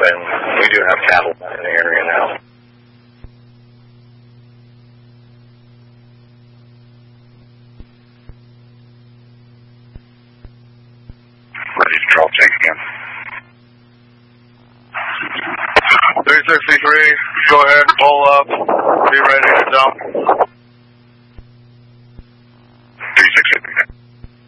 and we do have cattle in the area now. Ready to draw tank again. 363, go ahead, pull up, be ready to dump.